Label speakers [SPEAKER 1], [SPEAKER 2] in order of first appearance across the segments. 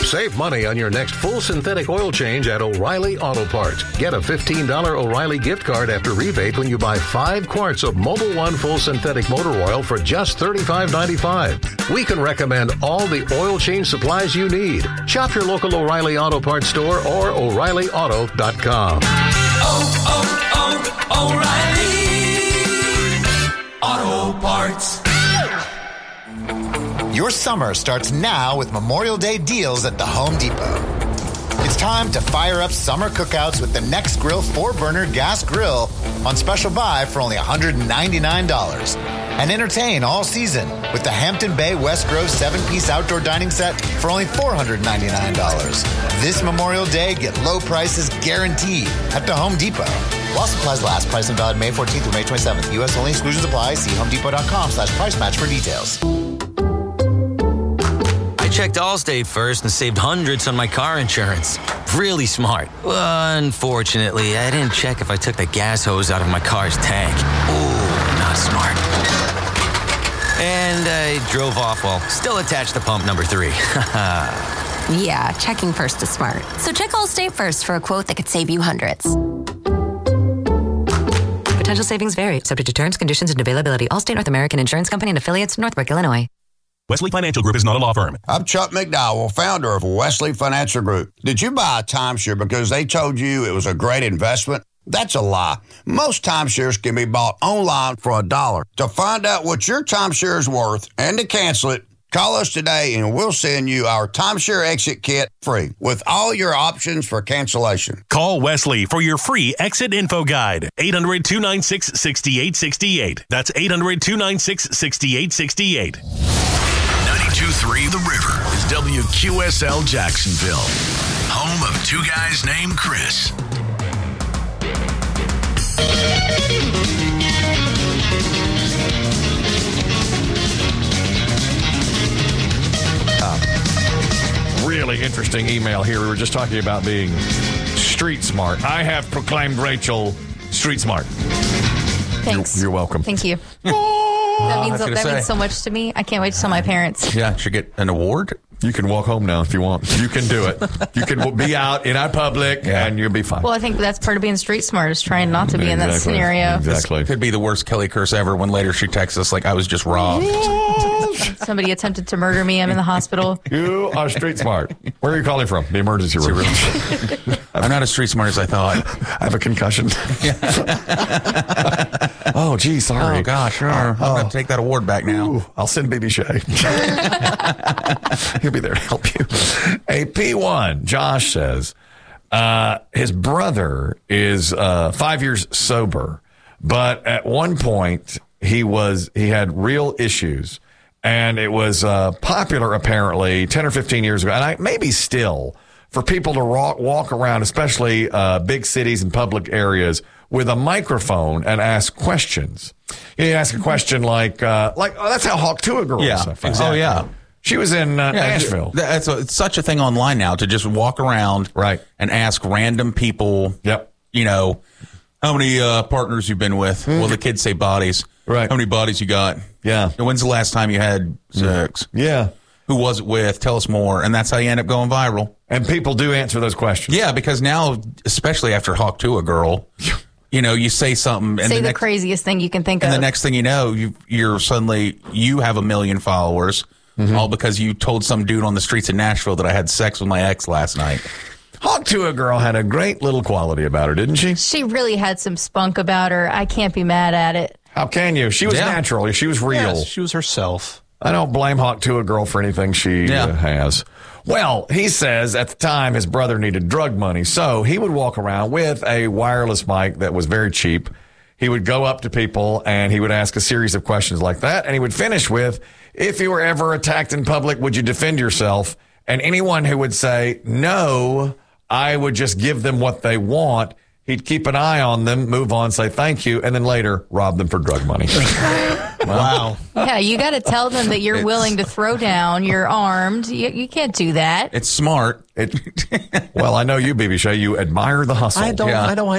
[SPEAKER 1] Save money on your next full synthetic oil change at O'Reilly Auto Parts. Get a $15 O'Reilly gift card after rebate when you buy 5 quarts of Mobil 1 full synthetic motor oil for just $35.95. We can recommend all the oil change supplies you need. Shop your local O'Reilly Auto Parts store or O'ReillyAuto.com.
[SPEAKER 2] O'Reilly Auto Parts.
[SPEAKER 3] Your summer starts now with Memorial Day deals at the Home Depot. It's time to fire up summer cookouts with the Nextgrill 4-burner gas grill on special buy for only $199. And entertain all season with the Hampton Bay West Grove 7-piece outdoor dining set for only $499. This Memorial Day, get low prices guaranteed at the Home Depot. While supplies last, price and valid May 14th through May 27th. U.S. only, exclusions apply. See homedepot.com/price match for details.
[SPEAKER 4] I checked Allstate first and saved hundreds on my car insurance. Really smart. Unfortunately, I didn't check if I took the gas hose out of my car's tank. Ooh, not smart. And I drove off while still attached to pump number 3.
[SPEAKER 5] Yeah, checking first is smart. So check Allstate first for a quote that could save you hundreds.
[SPEAKER 6] Potential savings vary, subject to terms, conditions, and availability. Allstate North American Insurance Company and affiliates, Northbrook, Illinois.
[SPEAKER 7] Wesley Financial Group is not a law firm.
[SPEAKER 8] I'm Chuck McDowell, founder of Wesley Financial Group. Did you buy a timeshare because they told you it was a great investment? That's a lie. Most timeshares can be bought online for $1. To find out what your timeshare is worth and to cancel it, call us today and we'll send you our timeshare exit kit free with all your options for cancellation.
[SPEAKER 7] Call Wesley for your free exit info guide. 800-296-6868. That's 800-296-6868.
[SPEAKER 2] 92.3 The River is WQSL Jacksonville, home of 2 guys named Chris.
[SPEAKER 9] Really interesting email here. We were just talking about being street smart. I have proclaimed Rachel street smart.
[SPEAKER 10] Thanks.
[SPEAKER 9] You're welcome.
[SPEAKER 10] Thank you. That means so much to me. I can't wait to tell my parents.
[SPEAKER 11] Yeah, should get an award.
[SPEAKER 9] You can walk home now if you want. You can do it. You can be out in our public and you'll be fine.
[SPEAKER 10] Well, I think that's part of being street smart is trying not to be in that scenario.
[SPEAKER 9] Exactly.
[SPEAKER 11] This could be the worst Kelly curse ever when later she texts us like I was just robbed.
[SPEAKER 10] Somebody attempted to murder me. I'm in the hospital.
[SPEAKER 9] You are street smart. Where are you calling from? The emergency room.
[SPEAKER 11] I'm not as street smart as I thought.
[SPEAKER 9] I have a concussion. Oh, gee, sorry.
[SPEAKER 11] Oh, gosh, sure. I'm going to take that award back now.
[SPEAKER 9] Ooh, I'll send BB Shea. He'll be there to help you. A P1, Josh says, his brother is 5 years sober, but at one point he had real issues, and it was popular apparently 10 or 15 years ago, and maybe still, for people to walk around, especially big cities and public areas, with a microphone and ask questions. You ask a question like, oh, that's how Hawk Tuah girl is.
[SPEAKER 11] Exactly. Oh, yeah.
[SPEAKER 9] She was in Nashville.
[SPEAKER 11] It's such a thing online now to just walk around and ask random people, you know, how many partners you've been with? Well, the kids say bodies.
[SPEAKER 9] Right.
[SPEAKER 11] How many bodies you got?
[SPEAKER 9] Yeah.
[SPEAKER 11] And when's the last time you had sex?
[SPEAKER 9] Yeah.
[SPEAKER 11] Who was it with? Tell us more. And that's how you end up going viral.
[SPEAKER 9] And people do answer those questions.
[SPEAKER 11] Yeah, because now, especially after Hawk Tuah girl, you know, you say something. And
[SPEAKER 10] say the craziest thing you can think of.
[SPEAKER 11] And the next thing you know, you have 1 million followers, all because you told some dude on the streets of Nashville that I had sex with my ex last night.
[SPEAKER 9] Hawk Tuah girl had a great little quality about her, didn't she?
[SPEAKER 10] She really had some spunk about her. I can't be mad at it.
[SPEAKER 9] How can you? She was natural. She was real.
[SPEAKER 11] Yes, she was herself.
[SPEAKER 9] I don't blame Hawk Tuah girl for anything she has. Well, he says at the time his brother needed drug money, so he would walk around with a wireless mic that was very cheap. He would go up to people and he would ask a series of questions like that, and he would finish with, if you were ever attacked in public, would you defend yourself? And anyone who would say, no, I would just give them what they want, he'd keep an eye on them, move on, say thank you, and then later rob them for drug money.
[SPEAKER 11] Wow.
[SPEAKER 10] Yeah, you got to tell them that you're willing to throw down, you're armed. You can't do
[SPEAKER 11] that. It's smart.
[SPEAKER 9] Well, I know you, BB Shea. You admire the hustle.
[SPEAKER 11] I don't hate it.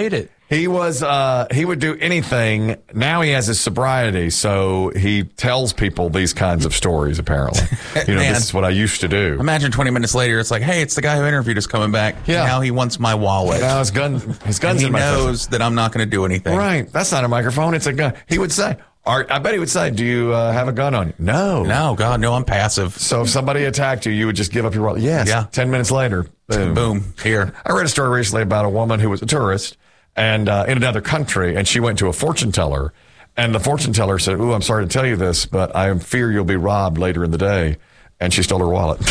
[SPEAKER 9] He would do anything. Now he has his sobriety, so he tells people these kinds of stories, apparently. This is what I used to do.
[SPEAKER 11] Imagine 20 minutes later, it's like, hey, it's the guy who interviewed us coming back.
[SPEAKER 9] Yeah.
[SPEAKER 11] Now he wants my wallet.
[SPEAKER 9] Now his gun's in my face.
[SPEAKER 11] He knows that I'm not going to do anything.
[SPEAKER 9] Right. That's not a microphone. It's a gun. He would say, I bet he would say, do you have a gun on you? No.
[SPEAKER 11] No, God, no, I'm passive.
[SPEAKER 9] So if somebody attacked you, you would just give up your wallet. Yes.
[SPEAKER 11] Yeah.
[SPEAKER 9] 10 minutes later.
[SPEAKER 11] Boom. Here.
[SPEAKER 9] I read a story recently about a woman who was a tourist and in another country, and she went to a fortune teller, and the fortune teller said, "Ooh, I'm sorry to tell you this, but I fear you'll be robbed later in the day." And she stole her wallet.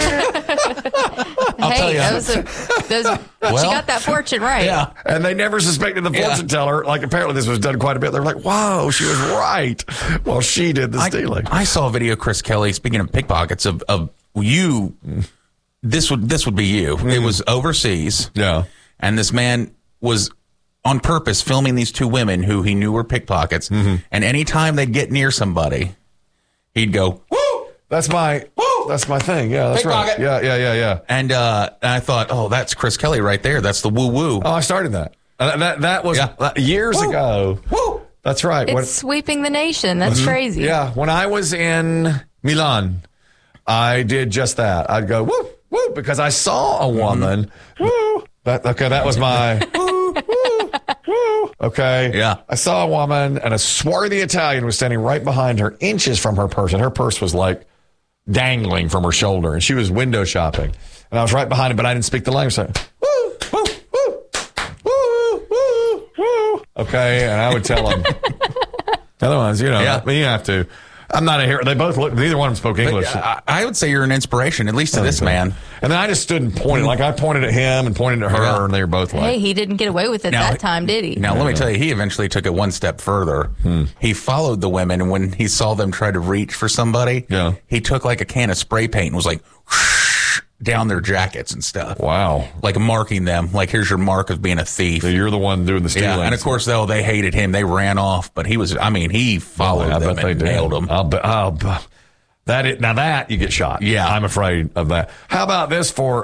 [SPEAKER 11] I'll tell you.
[SPEAKER 10] She got that fortune right.
[SPEAKER 9] Yeah. And they never suspected the fortune teller. Like, apparently this was done quite a bit. They were like, "Whoa, she was right." Well, she did the stealing.
[SPEAKER 11] I saw a video, Chris Kelly, speaking of pickpockets, of you. This would be you. It was overseas.
[SPEAKER 9] Yeah.
[SPEAKER 11] And this man was on purpose filming these two women who he knew were pickpockets. Mm-hmm. And anytime they'd get near somebody, he'd go, "Woo!"
[SPEAKER 9] That's my thing. Yeah, that's
[SPEAKER 11] Pickpocket.
[SPEAKER 9] Right. Yeah.
[SPEAKER 11] And I thought, oh, that's Chris Kelly right there. That's the woo-woo.
[SPEAKER 9] Oh, I started that. That was years ago.
[SPEAKER 11] Woo!
[SPEAKER 9] That's right.
[SPEAKER 10] It's sweeping the nation. That's crazy.
[SPEAKER 9] Yeah. When I was in Milan, I did just that. I'd go, woo, woo, because I saw a woman. Woo. That was my woo, woo, woo. Okay.
[SPEAKER 11] Yeah.
[SPEAKER 9] I saw a woman, and a swarthy Italian was standing right behind her, inches from her purse, and her purse was like dangling from her shoulder, and she was window shopping. And I was right behind her, but I didn't speak the language. So, woo, woo, woo, woo, woo, woo. Okay, and I would tell them. Otherwise, you have to. I'm not a hero. They both look. Neither one of them spoke English.
[SPEAKER 11] I would say you're an inspiration, at least to this man.
[SPEAKER 9] And then I just stood and pointed. Like I pointed at him and pointed at her, and they were both like.
[SPEAKER 10] Hey, he didn't get away with it that time, did he?
[SPEAKER 11] Now, let me tell you, he eventually took it one step further. He followed the women, and when he saw them try to reach for somebody, he took like a can of spray paint and was like, whoosh, down their jackets and stuff.
[SPEAKER 9] Wow.
[SPEAKER 11] Like marking them. Like, here's your mark of being a thief.
[SPEAKER 9] So you're the one doing the stealing.
[SPEAKER 11] Yeah, and of course, though, they hated him. They ran off, but he followed them and nailed them.
[SPEAKER 9] That you get shot.
[SPEAKER 11] Yeah.
[SPEAKER 9] I'm afraid of that. How about this for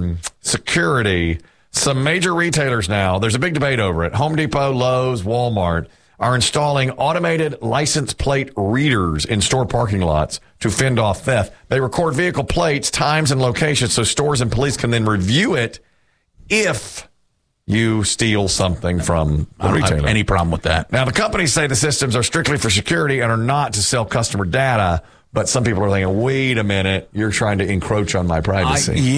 [SPEAKER 9] security? Some major retailers now, there's a big debate over it. Home Depot, Lowe's, Walmart are installing automated license plate readers in store parking lots to fend off theft. They record vehicle plates, times, and locations so stores and police can then review it if you steal something from the retailer.
[SPEAKER 11] I don't have any problem with that.
[SPEAKER 9] Now, the companies say the systems are strictly for security and are not to sell customer data, but some people are thinking, wait a minute, you're trying to encroach on my privacy.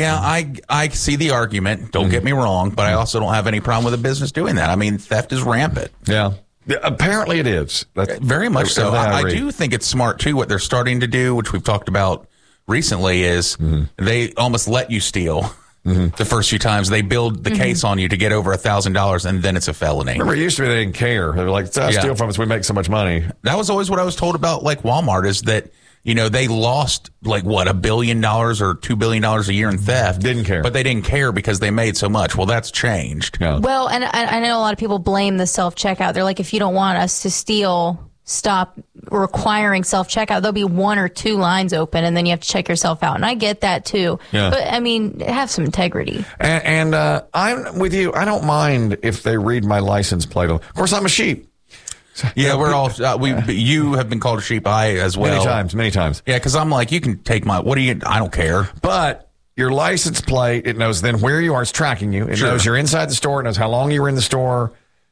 [SPEAKER 11] I see the argument. Don't get me wrong, but I also don't have any problem with a business doing that. I mean, theft is rampant.
[SPEAKER 9] Yeah. Apparently it is. That's
[SPEAKER 11] very much so. I do think it's smart, too, what they're starting to do, which we've talked about recently, is they almost let you steal the first few times. They build the case on you to get over $1,000, and then it's a felony.
[SPEAKER 9] Remember, it used to be they didn't care. They were like, steal from us, we make so much money.
[SPEAKER 11] That was always what I was told about, like, Walmart, is that, they lost, like, what, $1 billion or $2 billion a year in theft.
[SPEAKER 9] Didn't care.
[SPEAKER 11] But they didn't care because they made so much. Well, that's changed.
[SPEAKER 9] Yeah.
[SPEAKER 10] Well, and I know a lot of people blame the self-checkout. They're like, if you don't want us to steal, stop requiring self-checkout. There'll be 1 or 2 lines open, and then you have to check yourself out. And I get that, too.
[SPEAKER 9] Yeah.
[SPEAKER 10] But, I mean, have some integrity.
[SPEAKER 9] And I'm with you. I don't mind if they read my license plate. Of course, I'm a sheep.
[SPEAKER 11] Yeah, we're all. You have been called a sheep. I as well.
[SPEAKER 9] Many times.
[SPEAKER 11] Yeah, because I'm like, you can take my. What do you? I don't care.
[SPEAKER 9] But your license plate, it knows then where you are. It's tracking you. It knows you're inside the store. It knows how long you were in the store.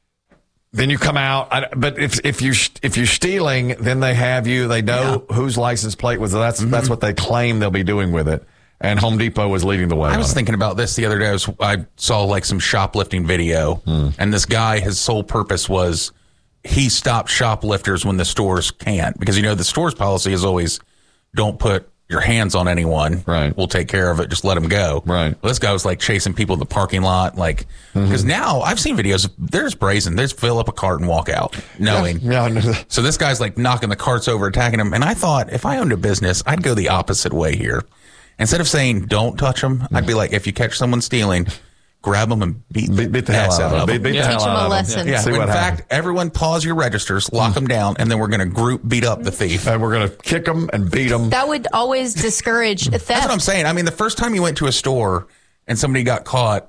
[SPEAKER 9] Then you come out. But if you're stealing, then they have you. They know whose license plate was. That's what they claim they'll be doing with it. And Home Depot was leading the way.
[SPEAKER 11] I was thinking about this the other day. I saw like some shoplifting video, and this guy, his sole purpose was. He stopped shoplifters when the stores can't, because the store's policy is always don't put your hands on anyone.
[SPEAKER 9] Right.
[SPEAKER 11] We'll take care of it. Just let them go.
[SPEAKER 9] Right.
[SPEAKER 11] Well, this guy was like chasing people in the parking lot, like because now I've seen videos. There's brazen. There's fill up a cart and walk out, knowing.
[SPEAKER 9] Yeah.
[SPEAKER 11] So this guy's like knocking the carts over, attacking them. And I thought if I owned a business, I'd go the opposite way here. Instead of saying don't touch them, I'd be like, if you catch someone stealing. Grab them and beat the
[SPEAKER 9] hell out of them.
[SPEAKER 10] Teach them a lesson.
[SPEAKER 11] Yeah. In fact, everyone pause your registers, lock them down, and then we're going to beat up the thief.
[SPEAKER 9] And we're going to kick them and beat them.
[SPEAKER 10] That would always discourage theft.
[SPEAKER 11] That's what I'm saying. I mean, the first time you went to a store and somebody got caught,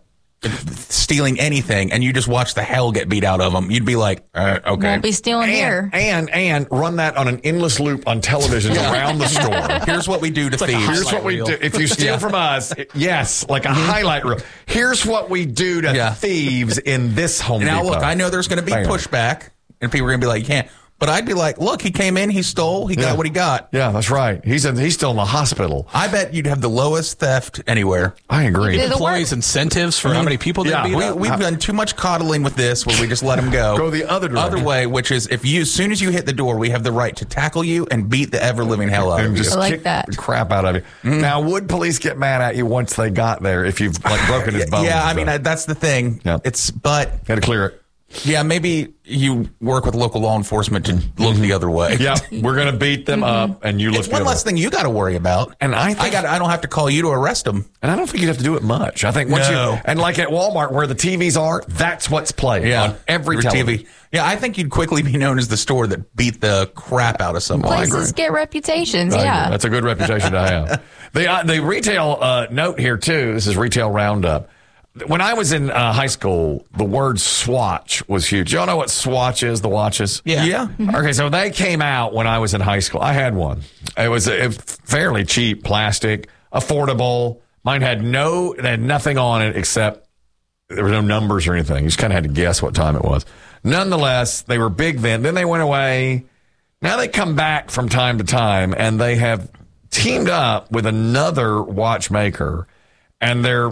[SPEAKER 11] stealing anything, and you just watch the hell get beat out of them, you'd be like, okay.
[SPEAKER 10] Won't be stealing here.
[SPEAKER 9] And run that on an endless loop on television around the store.
[SPEAKER 11] Here's what we do to thieves.
[SPEAKER 9] Here's what we do. If you steal from us, yes, like a highlight reel. Here's what we do to thieves in this Home Depot.
[SPEAKER 11] Now, look, I know there's going to be pushback, and people are going to be like, you can't. But I'd be like, look, he came in, he stole, he got what he got.
[SPEAKER 9] Yeah, that's right. He's still in the hospital.
[SPEAKER 11] I bet you'd have the lowest theft anywhere.
[SPEAKER 9] I agree.
[SPEAKER 12] Employees incentives for how many people they beat up.
[SPEAKER 11] We've done too much coddling with this where we just let them go.
[SPEAKER 9] Go the other
[SPEAKER 11] way, which is as soon as you hit the door, we have the right to tackle you and beat the ever-living hell out of you.
[SPEAKER 9] Just
[SPEAKER 10] I like
[SPEAKER 9] kick
[SPEAKER 10] that.
[SPEAKER 9] the crap out of you. Now, would police get mad at you once they got there if you've broken his bones?
[SPEAKER 11] Yeah, I mean, that's the thing.
[SPEAKER 9] Yeah.
[SPEAKER 11] But
[SPEAKER 9] got to clear it.
[SPEAKER 11] Yeah, maybe you work with local law enforcement to look the other way.
[SPEAKER 9] Yeah, we're going to beat them up, and you look
[SPEAKER 11] It's one less thing you got to worry about.
[SPEAKER 9] And I
[SPEAKER 11] don't have to call you to arrest them.
[SPEAKER 9] And I don't think you'd have to do it much. I think once and like at Walmart where the TVs are, that's what's played on every television.
[SPEAKER 11] TV. Yeah, I think you'd quickly be known as the store that beat the crap out of someone.
[SPEAKER 10] Places get reputations, yeah.
[SPEAKER 9] That's a good reputation to have. The retail note here, too, this is Retail Roundup. When I was in high school, the word swatch was huge. Y'all know what swatch is, the watches?
[SPEAKER 11] Yeah.
[SPEAKER 9] Okay, so they came out when I was in high school. I had one. It was fairly cheap, plastic, affordable. Mine had nothing on it except there were no numbers or anything. You just kind of had to guess what time it was. Nonetheless, they were big then. Then they went away. Now they come back from time to time, and they have teamed up with another watchmaker, and they're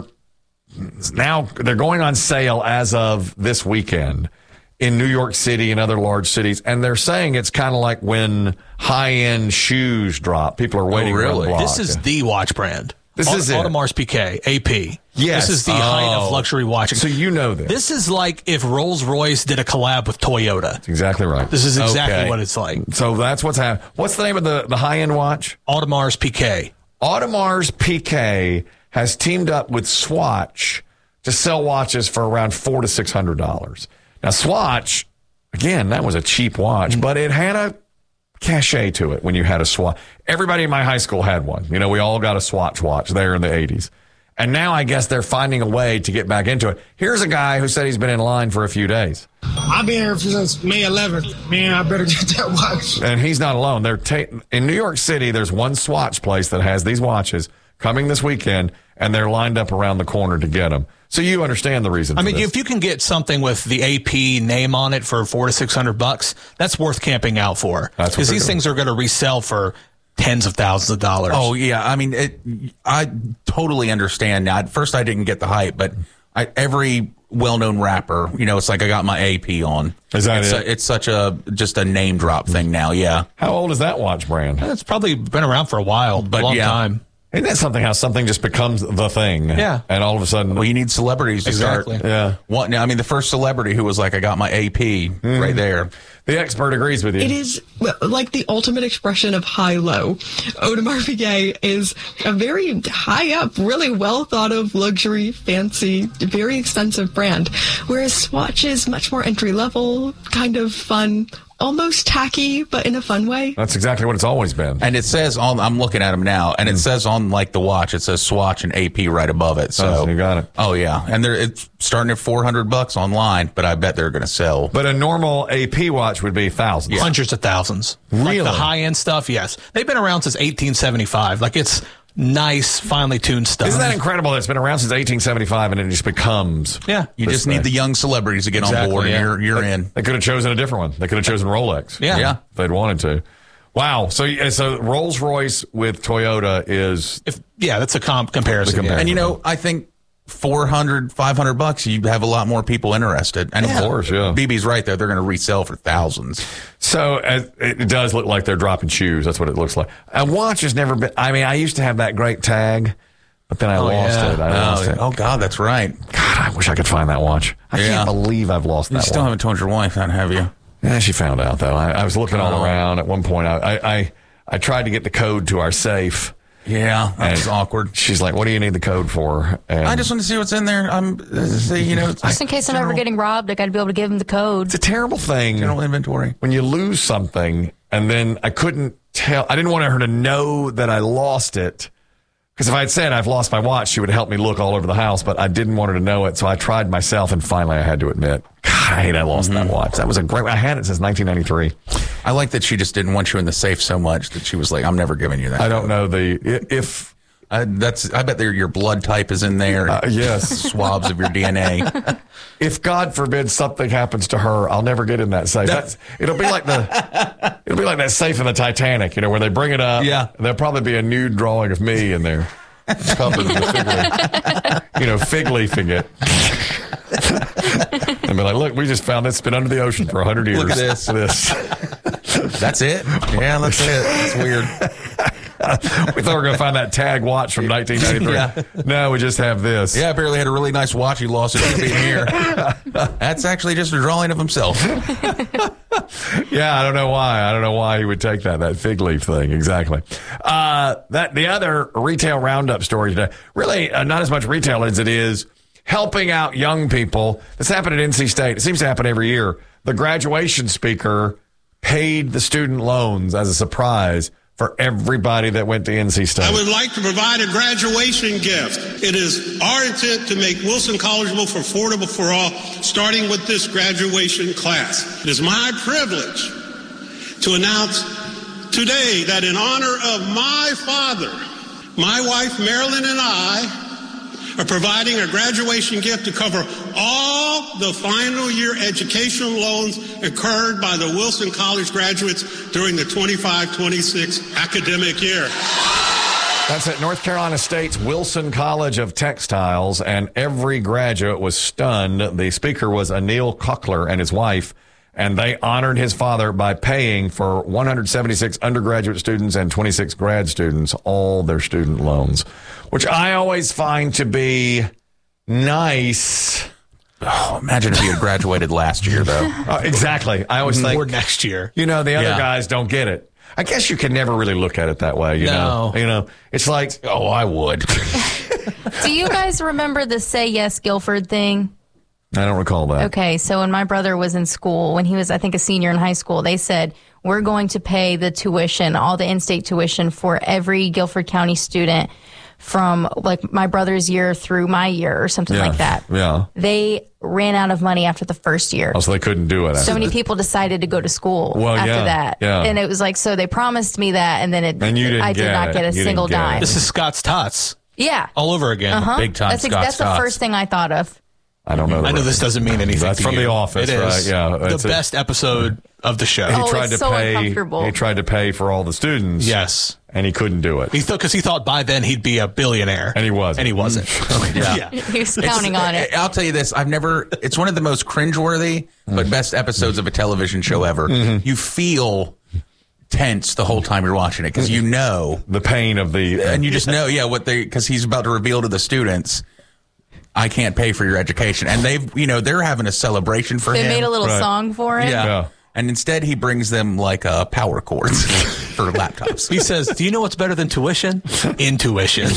[SPEAKER 9] going on sale as of this weekend in New York City and other large cities. And they're saying it's kind of like when high-end shoes drop. People are waiting around the block.
[SPEAKER 12] This is the watch brand.
[SPEAKER 9] This is it.
[SPEAKER 12] Audemars Piguet, AP.
[SPEAKER 9] Yes.
[SPEAKER 12] This is the height of luxury watching.
[SPEAKER 9] So you know this.
[SPEAKER 12] This is like if Rolls-Royce did a collab with Toyota.
[SPEAKER 9] That's exactly right.
[SPEAKER 12] This is exactly what it's like.
[SPEAKER 9] So that's what's happening. What's the name of the high-end watch?
[SPEAKER 12] Audemars Piguet.
[SPEAKER 9] Audemars Piguet has teamed up with Swatch to sell watches for around $400 to $600. Now, Swatch, again, that was a cheap watch, but it had a cachet to it when you had a Swatch. Everybody in my high school had one. You know, we all got a Swatch watch there in the 80s. And now I guess they're finding a way to get back into it. Here's a guy who said he's been in line for a few days.
[SPEAKER 13] I've been here since May 11th. Man, I better get that watch.
[SPEAKER 9] And he's not alone. In New York City, there's one Swatch place that has these watches coming this weekend, and they're lined up around the corner to get them. So you understand the reason.
[SPEAKER 12] I mean,
[SPEAKER 9] this.
[SPEAKER 12] if you can get something with the AP name on it for $400 to $600, that's worth camping out for. Because these things are going to resell for tens of thousands of dollars.
[SPEAKER 11] Oh yeah, I mean, I totally understand. Now, at first, I didn't get the hype, but every well-known rapper, you know, it's like I got my AP on.
[SPEAKER 9] Is that
[SPEAKER 11] it's such just a name drop thing now. Yeah.
[SPEAKER 9] How old is that watch brand?
[SPEAKER 12] It's probably been around for a while, but a long time.
[SPEAKER 9] Isn't that something how something just becomes the thing?
[SPEAKER 12] Yeah.
[SPEAKER 9] And all of a sudden.
[SPEAKER 11] Well, you need celebrities to start.
[SPEAKER 9] Yeah.
[SPEAKER 11] I mean, the first celebrity who was like, I got my AP right there.
[SPEAKER 9] The expert agrees with you.
[SPEAKER 14] It is like the ultimate expression of high-low. Audemars Piguet is a very high-up, really well-thought-of, luxury, fancy, very expensive brand, whereas Swatch is much more entry-level, kind of fun, almost tacky, but in a fun way.
[SPEAKER 9] That's exactly what it's always been.
[SPEAKER 11] And it says I'm looking at them now, and it says on like the watch, it says Swatch and AP right above it. So
[SPEAKER 9] you got it.
[SPEAKER 11] Oh yeah, and it's starting at $400 online, but I bet they're going to sell.
[SPEAKER 9] But a normal AP watch would be thousands,
[SPEAKER 12] hundreds of thousands.
[SPEAKER 9] Really,
[SPEAKER 12] like the high end stuff. Yes, they've been around since 1875. Like it's nice, finely tuned stuff.
[SPEAKER 9] Isn't that incredible? That it's been around since 1875, and it just becomes.
[SPEAKER 12] Yeah,
[SPEAKER 11] you just need the young celebrities to get on board, and you're in.
[SPEAKER 9] They could have chosen a different one. They could have chosen Rolex.
[SPEAKER 12] Yeah,
[SPEAKER 9] if they'd wanted to. Wow. So Rolls Royce with Toyota is.
[SPEAKER 12] That's a comparison.
[SPEAKER 11] And I think $400, $500, you have a lot more people interested. And of course, BB's right there. They're going to resell for thousands.
[SPEAKER 9] So it does look like they're dropping shoes. That's what it looks like. A watch has never been. I mean, I used to have that great tag, but then I lost it. I lost it.
[SPEAKER 11] Oh God, that's right.
[SPEAKER 9] God, I wish I could find that watch. I can't believe I've lost that.
[SPEAKER 11] You still haven't told your wife that, have you?
[SPEAKER 9] Yeah, she found out though. I was looking all around. At one point, I tried to get the code to our safe.
[SPEAKER 11] Yeah, that's awkward.
[SPEAKER 9] She's like, "What do you need the code for?" And
[SPEAKER 11] I just want to see what's in there.
[SPEAKER 10] Just in case I'm ever getting robbed, I got to be able to give him the code.
[SPEAKER 9] It's a terrible thing.
[SPEAKER 11] General inventory.
[SPEAKER 9] When you lose something, and then I couldn't tell. I didn't want her to know that I lost it, Because if I had said I've lost my watch, she would help me look all over the house, but I didn't want her to know it, so I tried myself, and finally I had to admit, God, I hate I lost that watch. That was I had it since 1993.
[SPEAKER 11] I like that she just didn't want you in the safe so much that she was like, I'm never giving you that.
[SPEAKER 9] I don't know
[SPEAKER 11] I bet your blood type is in there.
[SPEAKER 9] Yes.
[SPEAKER 11] Swabs of your DNA.
[SPEAKER 9] If God forbid something happens to her, I'll never get in that safe. It'll be like that safe in the Titanic, where they bring it up.
[SPEAKER 11] Yeah.
[SPEAKER 9] There'll probably be a nude drawing of me in there. Covered with fig leafing it. And be like, look, we just found this. It's been under the ocean for 100 years.
[SPEAKER 11] Look at this. That's it? Yeah, that's it. That's weird.
[SPEAKER 9] We thought we were going to find that tag watch from 1993.
[SPEAKER 11] Yeah.
[SPEAKER 9] No, we just have this.
[SPEAKER 11] Yeah, apparently had a really nice watch. He lost it being here. That's actually just a drawing of himself.
[SPEAKER 9] Yeah, I don't know why he would take that fig leaf thing. Exactly. The other retail roundup story today, really not as much retail as it is helping out young people. This happened at NC State. It seems to happen every year. The graduation speaker paid the student loans as a surprise for everybody that went to NC State.
[SPEAKER 15] I would like to provide a graduation gift. It is our intent to make Wilson Collegeable affordable for all, starting with this graduation class. It is my privilege to announce today that in honor of my father, my wife Marilyn and I are providing a graduation gift to cover all the final year educational loans incurred by the Wilson College graduates during the 25-26 academic year.
[SPEAKER 9] That's at North Carolina State's Wilson College of Textiles, and every graduate was stunned. The speaker was Anil Cochler and his wife, and they honored his father by paying for 176 undergraduate students and 26 grad students all their student loans, which I always find to be nice.
[SPEAKER 11] Oh, imagine if you had graduated last year, though.
[SPEAKER 9] Exactly. I always think.
[SPEAKER 12] Or next year.
[SPEAKER 9] The other guys don't get it. I guess you can never really look at it that way, you know. It's like, oh, I would.
[SPEAKER 10] Do you guys remember the Say Yes Guilford thing?
[SPEAKER 9] I don't recall that.
[SPEAKER 10] Okay, so when my brother was in school, when he was, I think, a senior in high school, they said, we're going to pay the tuition, all the in-state tuition for every Guilford County student from, like, my brother's year through my year or something like that.
[SPEAKER 9] Yeah.
[SPEAKER 10] They ran out of money after the first year.
[SPEAKER 9] Oh, so they couldn't do it.
[SPEAKER 10] So many people decided to go to school after that.
[SPEAKER 9] Yeah.
[SPEAKER 10] And it was like, so they promised me that, and then I did not get a single dime.
[SPEAKER 12] This is Scott's Tots.
[SPEAKER 10] Yeah.
[SPEAKER 12] All over again.
[SPEAKER 11] Big time Scott's
[SPEAKER 10] That's the
[SPEAKER 11] Tots.
[SPEAKER 10] first thing I thought of.
[SPEAKER 9] I don't know.
[SPEAKER 12] I know this doesn't mean anything.
[SPEAKER 9] That's
[SPEAKER 12] to
[SPEAKER 9] from
[SPEAKER 12] you.
[SPEAKER 9] The Office,
[SPEAKER 12] it is.
[SPEAKER 9] right? Yeah,
[SPEAKER 12] the best episode of the show.
[SPEAKER 9] He tried
[SPEAKER 10] it's so uncomfortable.
[SPEAKER 9] He tried to pay for all the students.
[SPEAKER 12] Yes,
[SPEAKER 9] and he couldn't do it.
[SPEAKER 12] Because he thought by then he'd be a billionaire,
[SPEAKER 9] and he wasn't.
[SPEAKER 12] And he wasn't.
[SPEAKER 11] Yeah.
[SPEAKER 10] He was counting on it.
[SPEAKER 11] I'll tell you this: it's one of the most cringeworthy but best episodes of a television show ever.
[SPEAKER 9] Mm-hmm.
[SPEAKER 11] You feel tense the whole time you're watching it because you know
[SPEAKER 9] the pain of
[SPEAKER 11] and you just know, because he's about to reveal to the students, I can't pay for your education. And they're having a celebration for him.
[SPEAKER 10] They made a little song for him.
[SPEAKER 11] Yeah. And instead he brings them power cords for laptops.
[SPEAKER 12] He says, do you know what's better than tuition? Intuition.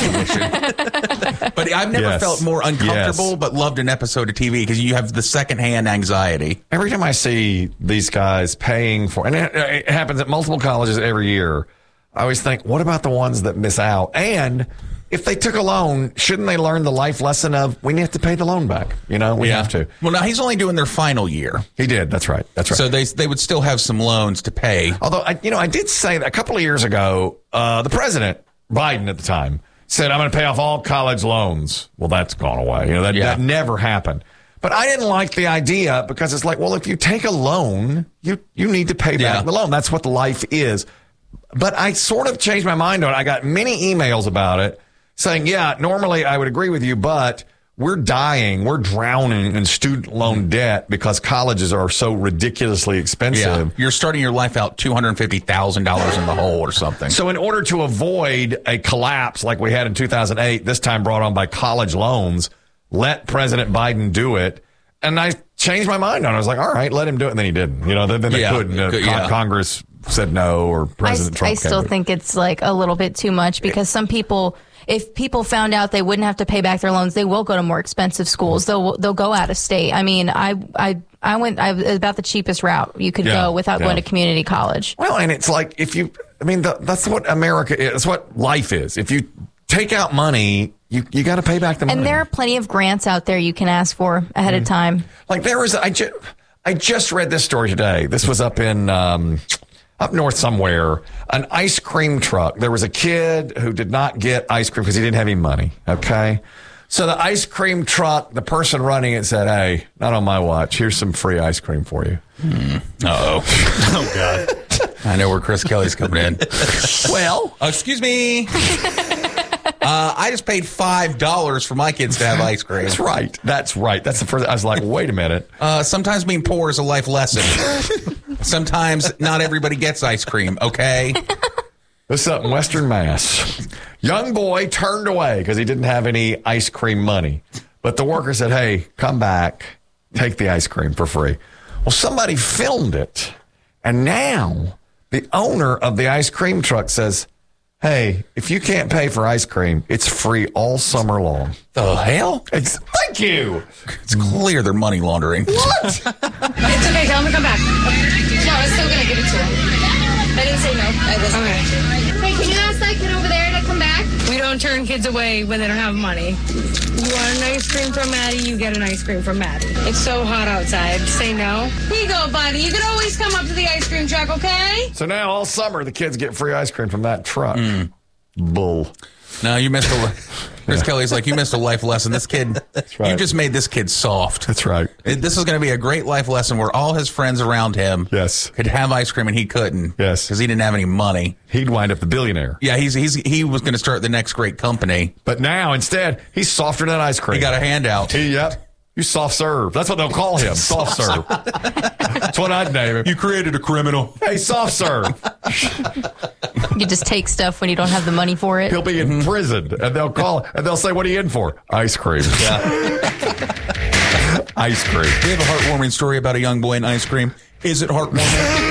[SPEAKER 11] But I've never felt more uncomfortable but loved an episode of TV because you have the secondhand anxiety.
[SPEAKER 9] Every time I see these guys paying for, and it happens at multiple colleges every year, I always think, what about the ones that miss out? And if they took a loan, shouldn't they learn the life lesson of we have to pay the loan back? We have to.
[SPEAKER 11] Well, now he's only doing their final year.
[SPEAKER 9] He did. That's right.
[SPEAKER 11] So they would still have some loans to pay.
[SPEAKER 9] Although, I did say that a couple of years ago, the president, Biden at the time, said, I'm going to pay off all college loans. Well, that's gone away. That never happened. But I didn't like the idea because it's like, well, if you take a loan, you need to pay back the loan. That's what life is. But I sort of changed my mind on it. I got many emails about it saying, normally I would agree with you, but we're drowning in student loan debt because colleges are so ridiculously expensive.
[SPEAKER 11] Yeah. You're starting your life out $250,000 in the hole or something.
[SPEAKER 9] So in order to avoid a collapse like we had in 2008, this time brought on by college loans, let President Biden do it. And I changed my mind on it. I was like, all right, let him do it. And then he didn't. Then they couldn't. Congress said no, or President Trump.
[SPEAKER 10] I still think it's like a little bit too much because some people, if people found out they wouldn't have to pay back their loans, they will go to more expensive schools. They'll go out of state. I mean, I was about the cheapest route you could go without going to community college.
[SPEAKER 9] Well, and it's like that's what America is. That's what life is. If you take out money, you got to pay back the money.
[SPEAKER 10] And there are plenty of grants out there you can ask for ahead of time.
[SPEAKER 9] Like there was, I just read this story today. This was up in up north somewhere. An ice cream truck. There was a kid who did not get ice cream because he didn't have any money. Okay, so the ice cream truck, the person running it said, "Hey, not on my watch. Here's some free ice cream for you."
[SPEAKER 11] Uh-oh. Oh, God. I know where Chris Kelly's coming in. Well, excuse me. I just paid $5 for my kids to have ice cream.
[SPEAKER 9] That's right. That's the first. I was like, wait a minute.
[SPEAKER 11] Sometimes being poor is a life lesson. Sometimes not everybody gets ice cream, okay?
[SPEAKER 9] This is up in Western Mass. Young boy turned away because he didn't have any ice cream money. But the worker said, hey, come back, take the ice cream for free. Well, somebody filmed it. And now the owner of the ice cream truck says, hey, if you can't pay for ice cream, it's free all summer long.
[SPEAKER 11] The hell?
[SPEAKER 9] Thank you.
[SPEAKER 11] It's clear they're money laundering.
[SPEAKER 9] What?
[SPEAKER 16] It's okay. Tell him to come back. No, I was still going to give it to him. I didn't say no. Okay. Hey, can you ask that kid over there to come back? We don't turn kids away when they don't have money. You want an ice cream from Maddie, you get an ice cream from Maddie. It's so hot outside. Say no. Here you go, buddy. You can always come up to the ice cream truck, okay?
[SPEAKER 9] So now all summer the kids get free ice cream from that truck. Bull.
[SPEAKER 11] No, you missed Chris Kelly's like, you missed a life lesson. This kid, you just made this kid soft.
[SPEAKER 9] That's right.
[SPEAKER 11] This is going to be a great life lesson where all his friends around him could have ice cream and he couldn't.
[SPEAKER 9] Yes.
[SPEAKER 11] Because he didn't have any money.
[SPEAKER 9] He'd wind up the billionaire.
[SPEAKER 11] Yeah, he was going to start the next great company.
[SPEAKER 9] But now, instead, he's softer than ice cream.
[SPEAKER 11] He got a handout.
[SPEAKER 9] Yep. You soft serve. That's what they'll call him. Soft serve. That's what I'd name him.
[SPEAKER 11] You created a criminal.
[SPEAKER 9] Hey, soft serve.
[SPEAKER 10] You just take stuff when you don't have the money for it.
[SPEAKER 9] He'll be in prison, and they'll call, and they'll say, "What are you in for?" Ice cream.
[SPEAKER 11] Yeah.
[SPEAKER 9] Ice cream.
[SPEAKER 11] We have a heartwarming story about a young boy and ice cream. Is it heartwarming?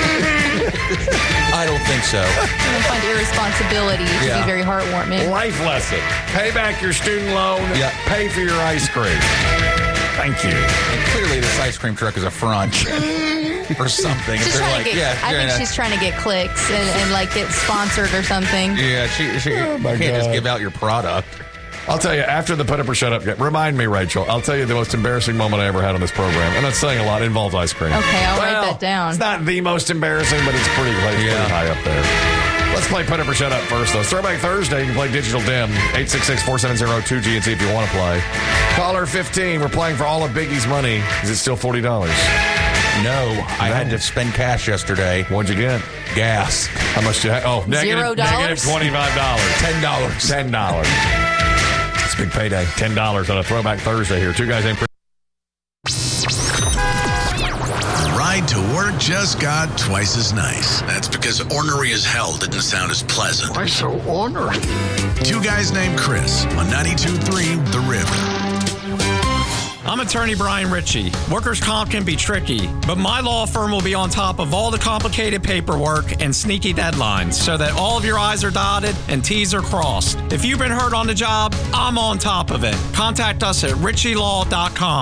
[SPEAKER 11] I don't think so.
[SPEAKER 10] I find irresponsibility to be very heartwarming.
[SPEAKER 9] Life lesson: pay back your student loan.
[SPEAKER 11] Yeah.
[SPEAKER 9] Pay for your ice cream. Thank you.
[SPEAKER 11] And clearly, this ice cream truck is a front or something.
[SPEAKER 10] She's trying to get, I think she's trying to get clicks and like get sponsored or something.
[SPEAKER 11] Yeah, she can't just give out your product.
[SPEAKER 9] I'll tell you, after the Put Up or Shut Up game, remind me, Rachel, I'll tell you the most embarrassing moment I ever had on this program. And that's saying a lot. It involves ice cream.
[SPEAKER 10] Okay, I'll write that down.
[SPEAKER 9] It's not the most embarrassing, but it's pretty high up there. Let's play Put Up or Shut Up first, though. Throwback Thursday, you can play Digital Dim, 866-470-2G, and see if you want to play. Caller 15, we're playing for all of Biggie's money. Is it still $40?
[SPEAKER 11] No, I had to spend cash yesterday.
[SPEAKER 9] What'd you get?
[SPEAKER 11] Gas.
[SPEAKER 9] How much did you have? Oh, negative $25. $10. It's a big payday. $10 on a Throwback Thursday here. Two guys named Chris.
[SPEAKER 2] Ride to work just got twice as nice. That's because ornery as hell didn't sound as pleasant.
[SPEAKER 17] Why so ornery?
[SPEAKER 2] Two guys named Chris on 92.3 The River.
[SPEAKER 18] I'm attorney Brian Ritchie. Workers' comp can be tricky, but my law firm will be on top of all the complicated paperwork and sneaky deadlines so that all of your I's are dotted and T's are crossed. If you've been hurt on the job, I'm on top of it. Contact us at ritchielaw.com.